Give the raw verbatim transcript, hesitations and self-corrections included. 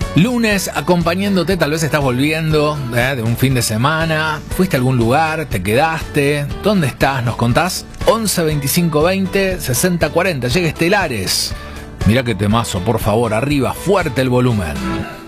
Lunes acompañándote, tal vez estás volviendo ¿eh? de un fin de semana. ¿Fuiste a algún lugar? ¿Te quedaste? ¿Dónde estás? ¿Nos contás? once veinticinco veinte sesenta cuarenta. Llega Estelares. Mirá qué temazo, por favor, arriba, fuerte el volumen.